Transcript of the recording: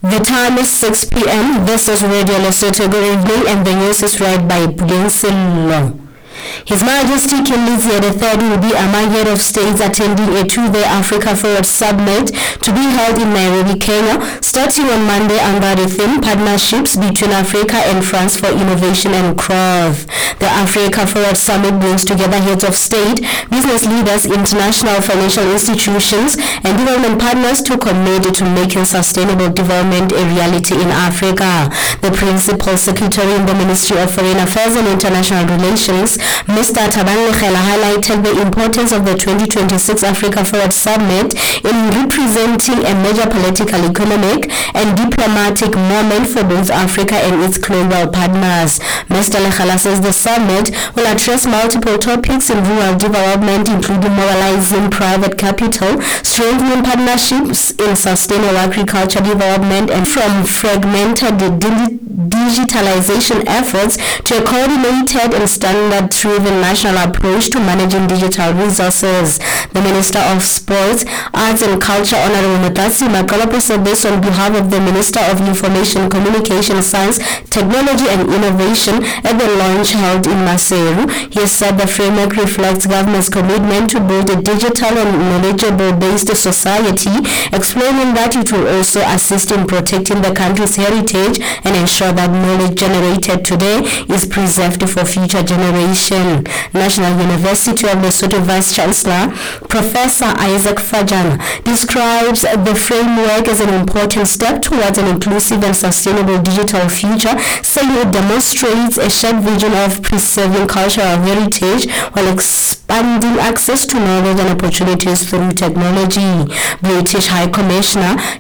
The time is 6 p.m. This is Radio Lesotho. Good evening, and the news is read by Bugensilo. His Majesty King Lizia III will be among head of states attending a two-day Africa Forward Summit to be held in Nairobi, Kenya, starting on Monday under the theme Partnerships between Africa and France for Innovation and Growth. The Africa Forward Summit brings together heads of state, business leaders, international financial institutions, and development partners to commit to making sustainable development a reality in Africa. The Principal Secretary in the Ministry of Foreign Affairs and International Relations, Mr. Thabang Lekgela, highlighted the importance of the 2026 Africa Forward Summit in representing a major political, economic, and diplomatic moment for both Africa and its global partners. Mr. Lekgela says the summit will address multiple topics in rural development, including mobilizing private capital, strengthening partnerships in sustainable agriculture development, and from fragmented digitalization efforts to a coordinated and standard-driven national approach to managing digital resources. The Minister of Sports, Arts and Culture, Honorable Motatsi Makolopo, said this on behalf of the Minister of Information, Communication, Science, Technology and Innovation at the launch held in Maseru. He said the framework reflects government's commitment to build a digital and knowledgeable-based society, explaining that it will also assist in protecting the country's heritage and ensure that knowledge generated today is preserved for future generation. National University of Lesotho Vice Chancellor Professor Isaac Fajana describes the framework as an important step towards an inclusive and sustainable digital future, saying it demonstrates a shared vision of preserving cultural heritage while expanding access to knowledge and opportunities through technology. British High Commissioner